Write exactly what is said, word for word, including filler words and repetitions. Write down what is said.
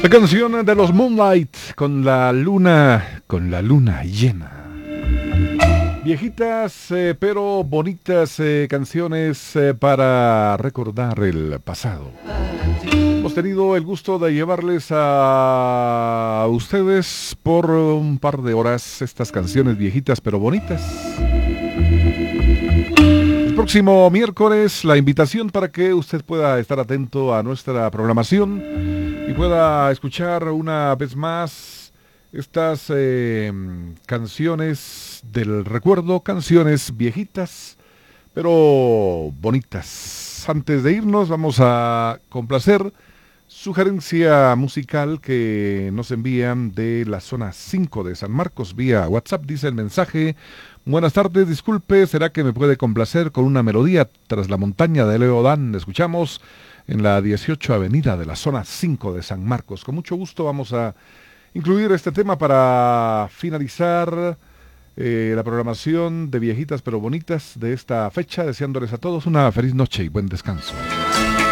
La canción de los Moonlight con la luna, con la luna llena. Viejitas eh, pero bonitas eh, canciones eh, para recordar el pasado. Hemos tenido el gusto de llevarles a ustedes por un par de horas estas canciones viejitas pero bonitas. El próximo miércoles la invitación para que usted pueda estar atento a nuestra programación y pueda escuchar una vez más estas eh, canciones del recuerdo, canciones viejitas pero bonitas. Antes de irnos vamos a complacer sugerencia musical que nos envían de la zona cinco de San Marcos vía WhatsApp. Dice el mensaje: buenas tardes, disculpe, ¿será que me puede complacer con una melodía Tras la montaña de Leo Dan? Escuchamos en la dieciocho Avenida de la zona cinco de San Marcos. Con mucho gusto vamos a incluir este tema para finalizar eh, la programación de Viejitas pero Bonitas de esta fecha, deseándoles a todos una feliz noche y buen descanso.